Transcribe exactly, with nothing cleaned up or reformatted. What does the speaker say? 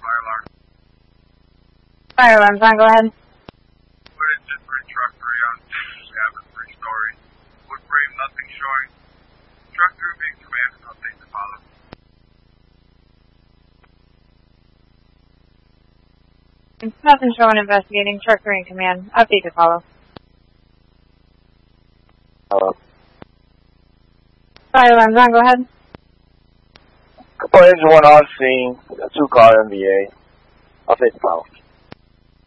fire alarm. Fire alarm's on, go ahead. Wood engine for truck three on Texas cabin, three story. Wood frame, nothing showing. Truck three being command, update to follow. Nothing showing, investigating. Truck three in command. Update to follow. Hello. Fire alarm's on, go ahead. Couple engine one on scene, two car M V A. Update to follow.